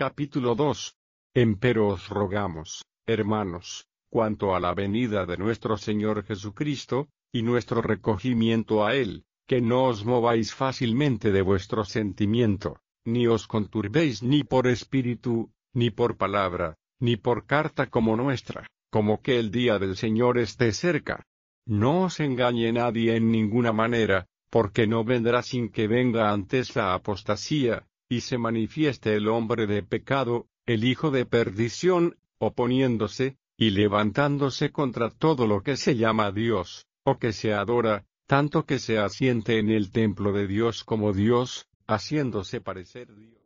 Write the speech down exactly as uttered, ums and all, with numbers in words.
Capítulo dos. Empero os rogamos, hermanos, cuanto a la venida de nuestro Señor Jesucristo, y nuestro recogimiento a Él, que no os mováis fácilmente de vuestro sentimiento, ni os conturbéis ni por espíritu, ni por palabra, ni por carta como nuestra, como que el día del Señor esté cerca. No os engañe nadie en ninguna manera, porque no vendrá sin que venga antes la apostasía, y se manifieste el hombre de pecado, el hijo de perdición, oponiéndose, y levantándose contra todo lo que se llama Dios, o que se adora, tanto que se asiente en el templo de Dios como Dios, haciéndose parecer Dios.